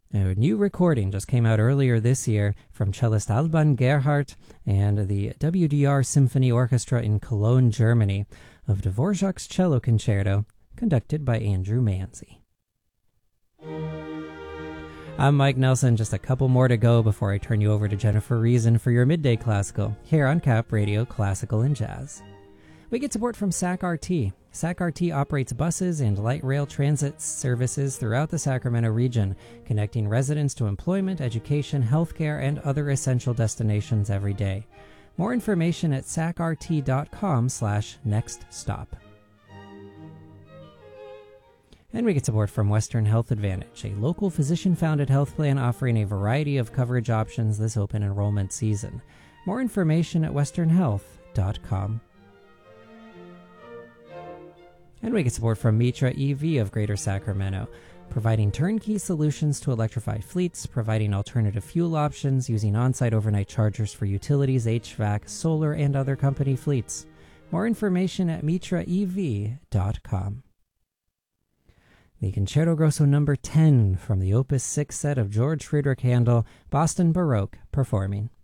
A new recording just came out earlier this year from cellist Alban Gerhardt and the WDR Symphony Orchestra in Cologne, Germany, of Dvorak's Cello Concerto, conducted by Andrew Manzi. I'm Mike Nelson. Just a couple more to go before I turn you over to Jennifer Reason for your Midday Classical, here on Cap Radio Classical and Jazz. We get support from SAC-RT. SAC-RT operates buses and light rail transit services throughout the Sacramento region, connecting residents to employment, education, healthcare, and other essential destinations every day. More information at sacrt.com/nextstop. And we get support from Western Health Advantage, a local physician-founded health plan offering a variety of coverage options this open enrollment season. More information at westernhealth.com. And we get support from Mitra EV of Greater Sacramento, providing turnkey solutions to electrify fleets, providing alternative fuel options using on-site overnight chargers for utilities, HVAC, solar, and other company fleets. More information at mitraev.com. The Concerto Grosso No. 10 from the Opus 6 set of George Friedrich Handel, Boston Baroque, performing.